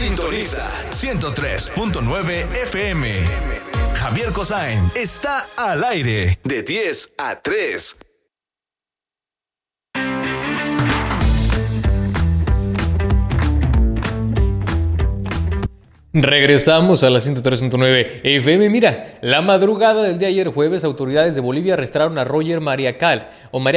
Sintoniza 103.9 FM. Javier Cosain está al aire de 10 a 3. Regresamos a la 103.9 FM. Mira, la madrugada del día ayer jueves, autoridades de Bolivia arrestaron a Roger Mariaca,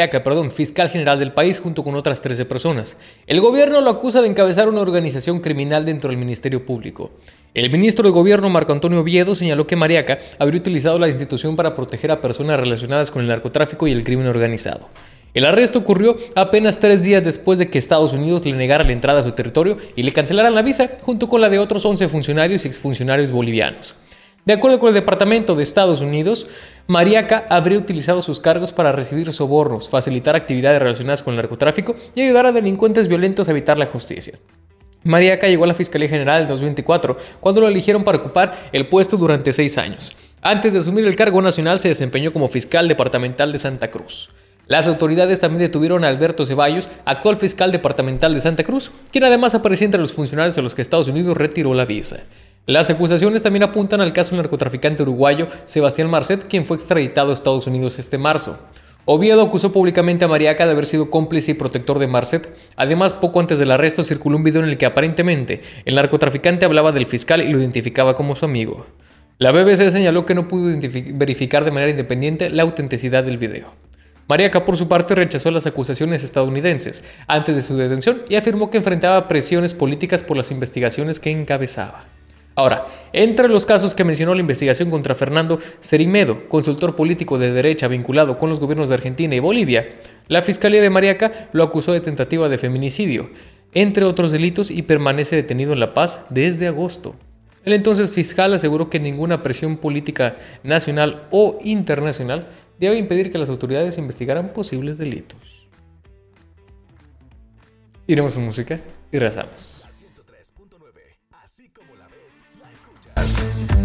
fiscal general del país, junto con otras 13 personas. El gobierno lo acusa de encabezar una organización criminal dentro del Ministerio Público. El ministro de Gobierno, Marco Antonio Oviedo, señaló que Mariaca habría utilizado la institución para proteger a personas relacionadas con el narcotráfico y el crimen organizado. El arresto ocurrió apenas 3 días después de que Estados Unidos le negara la entrada a su territorio y le cancelaran la visa, junto con la de otros 11 funcionarios y exfuncionarios bolivianos. De acuerdo con el Departamento de Estados Unidos, Mariaca habría utilizado sus cargos para recibir sobornos, facilitar actividades relacionadas con el narcotráfico y ayudar a delincuentes violentos a evitar la justicia. Mariaca llegó a la Fiscalía General en 2024, cuando lo eligieron para ocupar el puesto durante 6 años. Antes de asumir el cargo nacional, se desempeñó como fiscal departamental de Santa Cruz. Las autoridades también detuvieron a Alberto Ceballos, actual fiscal departamental de Santa Cruz, quien además aparecía entre los funcionarios a los que Estados Unidos retiró la visa. Las acusaciones también apuntan al caso del narcotraficante uruguayo Sebastián Marcet, quien fue extraditado a Estados Unidos este marzo. Oviedo acusó públicamente a Mariaca de haber sido cómplice y protector de Marcet. Además, poco antes del arresto circuló un video en el que aparentemente el narcotraficante hablaba del fiscal y lo identificaba como su amigo. La BBC señaló que no pudo verificar de manera independiente la autenticidad del video. Mariaca, por su parte, rechazó las acusaciones estadounidenses antes de su detención y afirmó que enfrentaba presiones políticas por las investigaciones que encabezaba. Ahora, entre los casos que mencionó la investigación contra Fernando Cerimedo, consultor político de derecha vinculado con los gobiernos de Argentina y Bolivia, la Fiscalía de Mariaca lo acusó de tentativa de feminicidio, entre otros delitos, y permanece detenido en La Paz desde agosto. El entonces fiscal aseguró que ninguna presión política nacional o internacional debe impedir que las autoridades investigaran posibles delitos. Iremos con música y regresamos. 103.9, así como la ves, la escuchas.